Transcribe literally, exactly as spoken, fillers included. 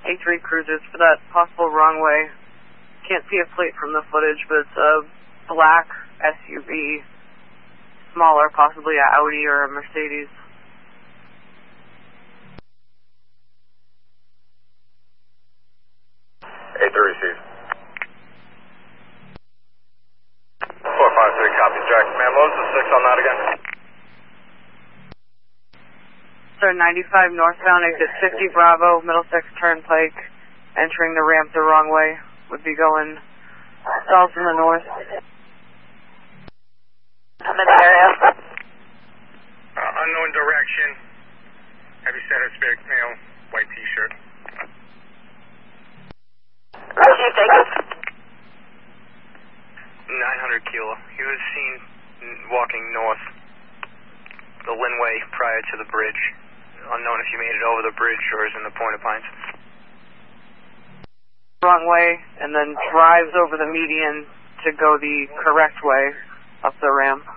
A three cruisers for that possible wrong way. Can't see a plate from the footage, but it's a black S U V, smaller, possibly an Audi or a Mercedes. A three received. four five three, copy, Jack. Man, what was the six on that again? Sir, ninety-five northbound, exit fifty Bravo, Middlesex Turnpike, entering the ramp the wrong way. Would be going south from the north. I'm in the area. Uh, unknown direction. Heavy set Hispanic male, white t-shirt. Where did you take us? nine hundred kilo. He was seen walking north the Linway prior to the bridge. Unknown if you made it over the bridge or is in the Point of Pines. Wrong way, and then drives over the median to go the correct way up the ramp.